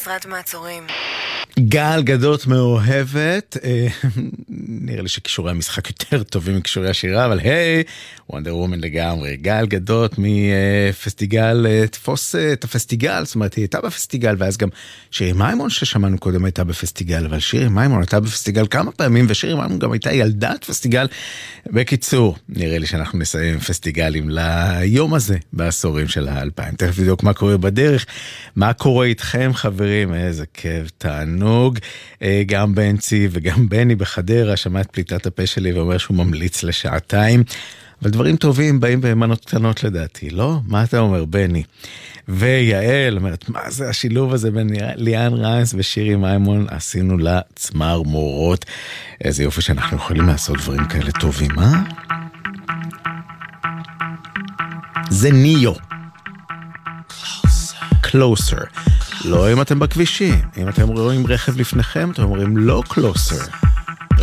חסרת מעצורים. גל גדות מאוהבת, נראה לי שכישורי המשחק יותר טובים מכישורי השירה, אבל היי, וונדר וומן לגמרי. גל גדות מפסטיגל תפוס את הפסטיגל, זאת אומרת היא הייתה בפסטיגל, ואז גם שירי מיימון ששמענו קודם הייתה בפסטיגל, אבל שירי מיימון הייתה בפסטיגל כמה פעמים, ושירי מיימון גם הייתה ילדת פסטיגל. בקיצור, נראה לי שאנחנו נסיים פסטיגלים ליום הזה בעשורים של ה-2000. תכף נבדוק מה קורה בדרך, מה קורה איתכם חברים, איזה כיף, תענוג. גם בנצי וגם בני בחדרה שמע את פליטת הפה שלי ואומר שהוא ממליץ לשעתיים, אבל דברים טובים באים במנות קטנות לדעתי, לא? מה אתה אומר בני? ויעל אומרת, מה זה השילוב הזה בין ליאן רייס ושירי מיימון? עשינו לה צמר מורות. איזה יופי שאנחנו יכולים לעשות דברים כאלה טובים, אה? זה ניו. Closer. לא אם אתם בכבישים, אם אתם רואים רכב לפניכם, אתם אומרים לא closer.